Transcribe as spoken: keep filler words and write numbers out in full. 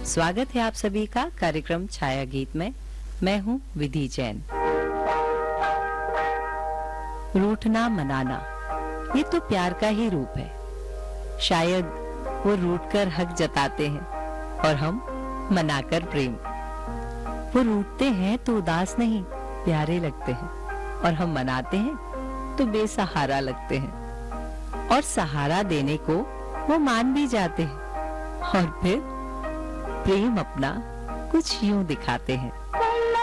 स्वागत है आप सभी का कार्यक्रम छाया गीत में। मैं हूँ विधि जैन। रूठना मनाना ये तो प्यार का ही रूप है। शायद वो रूठकर हक जताते हैं और हम मनाकर प्रेम। वो रूठते हैं तो उदास नहीं प्यारे लगते हैं और हम मनाते हैं तो बेसहारा लगते हैं और सहारा देने को वो मान भी जाते हैं और फिर प्रेम अपना कुछ यूं दिखाते हैं।